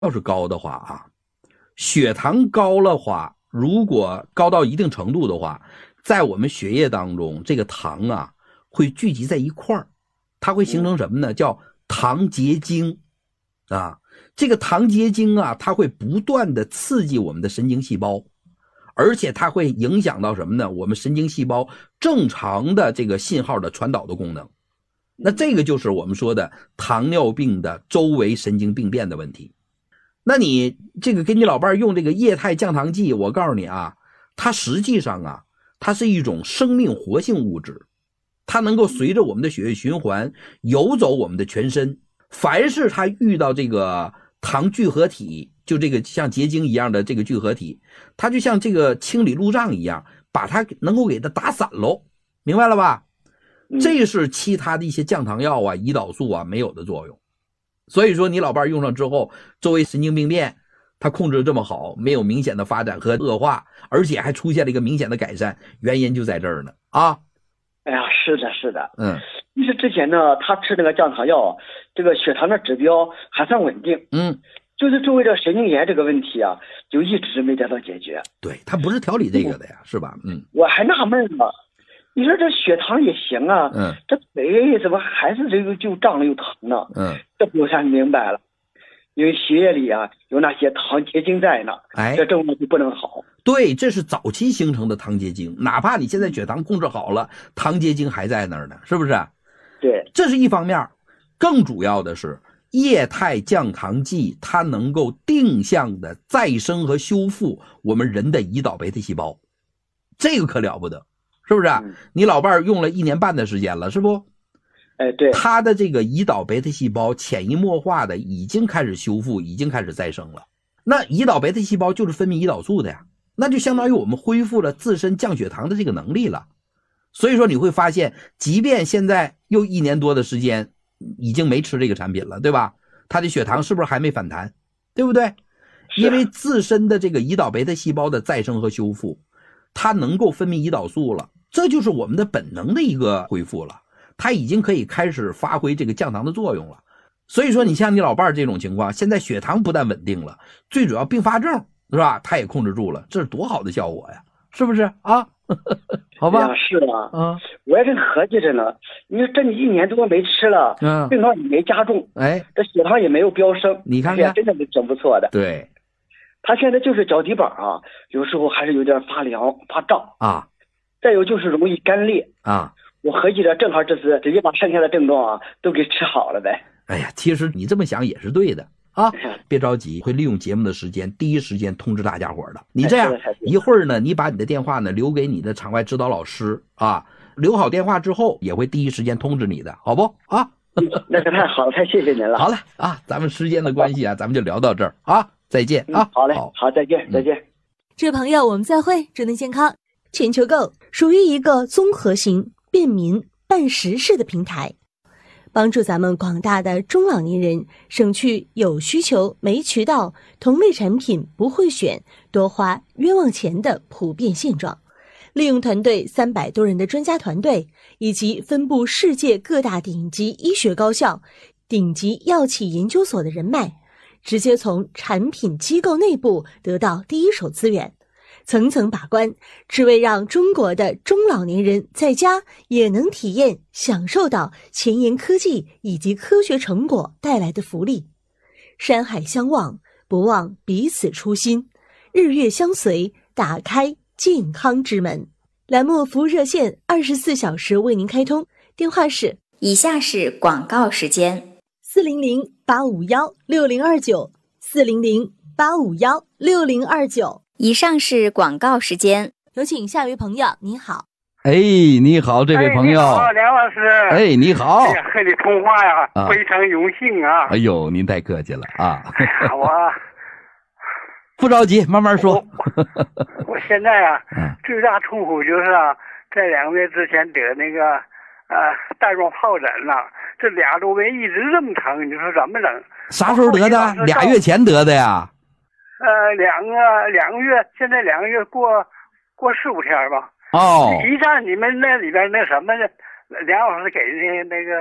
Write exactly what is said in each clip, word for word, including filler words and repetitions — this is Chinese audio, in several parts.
要是高的话啊，血糖高的话，如果高到一定程度的话，在我们血液当中，这个糖啊会聚集在一块儿，它会形成什么呢？叫糖结晶啊。这个糖结晶啊，它会不断的刺激我们的神经细胞，而且它会影响到什么呢？我们神经细胞正常的这个信号的传导的功能。那这个就是我们说的糖尿病的周围神经病变的问题。那你这个给你老伴用这个液态降糖剂，我告诉你啊，它实际上啊，它是一种生命活性物质，它能够随着我们的血液循环游走我们的全身。凡是它遇到这个糖聚合体，就这个像结晶一样的这个聚合体，它就像这个清理路障一样，把它能够给它打散喽，明白了吧？这是其他的一些降糖药啊、胰岛素啊没有的作用。所以说你老伴用上之后，周围神经病变它控制这么好，没有明显的发展和恶化，而且还出现了一个明显的改善，原因就在这儿呢啊。 哎呀，是的是的。 嗯， 其实之前呢他吃那个降糖药，这个血糖的指标还算稳定。 嗯， 就是作为这神经炎这个问题啊，就一直没得到解决。 对，他不是调理这个的呀，是吧？嗯， 我还纳闷呢，你说这血糖也行啊， 嗯， 这腿怎么还是这个就胀了又疼呢？ 嗯， 这不才明白了，因为血液里啊有那些糖结晶在呢， 哎， 这症状就不能好。 对，这是早期形成的糖结晶，哪怕你现在血糖控制好了，糖结晶还在那儿呢，是不是？ 对， 这是一方面。更主要的是液态降糖剂，它能够定向的再生和修复我们人的胰岛贝塔细胞，这个可了不得，是不是？嗯、你老伴用了一年半的时间了，是不？ 哎，对， 他的这个胰岛贝塔细胞潜移默化的已经开始修复，已经开始再生了。那胰岛贝塔细胞就是分泌胰岛素的呀，那就相当于我们恢复了自身降血糖的这个能力了。所以说你会发现，即便现在又一年多的时间已经没吃这个产品了，对吧？他的血糖是不是还没反弹？对不对？因为自身的这个胰岛贝塔细胞的再生和修复，它能够分泌胰岛素了，这就是我们的本能的一个恢复了，它已经可以开始发挥这个降糖的作用了。所以说你像你老伴儿这种情况，现在血糖不但稳定了，最主要并发症是吧，它也控制住了，这是多好的效果呀，是不是啊？好吧， 是啊， 嗯， 我也正合计着呢。你说这一年多没吃了，嗯，病况也没加重， 哎， 这血糖也没有飙升， 你看看， 真的是挺不错的。 对， 他现在就是脚底板啊，有时候还是有点发凉、发胀啊， 再有就是容易干裂啊。 我合计着正好这次直接把剩下的症状啊都给治好了呗。 哎呀，其实你这么想也是对的。啊，别着急，会利用节目的时间，第一时间通知大家伙的。你这样一会儿呢，你把你的电话呢留给你的场外指导老师啊，留好电话之后，也会第一时间通知你的，好不啊？ 那可太好了，太谢谢您了。 好了啊，咱们时间的关系啊，咱们就聊到这儿啊，再见啊。 嗯、好嘞，好，好，再见，再见。 这位朋友，我们再会，祝您健康。全球购属于一个综合型、便民、办实事的平台。帮助咱们广大的中老年人省去有需求没渠道、同类产品不会选、多花冤枉钱的普遍现状，利用团队三百多人的专家团队以及分布世界各大顶级医学高校、顶级药企研究所的人脉，直接从产品机构内部得到第一手资源，层层把关，只为让中国的中老年人在家也能体验享受到前沿科技以及科学成果带来的福利。山海相望，不忘彼此初心，日月相随，打开健康之门。栏目服务热线二十四小时为您开通，电话是以下是广告时间： 四零零八五幺六零二九，四零零八五幺六零二九。 以上是广告时间， 有请下一位朋友。你好， 哎，你好，这位朋友。 哎、你好，梁老师。 哎，你好。 哎呀，和你通话呀、啊，非常荣幸啊。 哎呦，您太客气了啊。 哎呀，我不着急，慢慢说。 我, 我现在啊，最大痛苦就是啊，在两个月之前得那个呃带状疱疹了，这俩周围一直这么疼，你说怎么整？ 啥时候得的？俩月前得的呀？ 呃，两个两个月，现在两个月过过十五天吧。 哦， 一站你们那里边那什么的，梁老师给的那个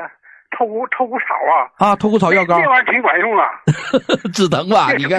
透骨透骨草啊。 啊，透骨草药膏， 这玩意儿挺管用啊。 止疼吧？你看。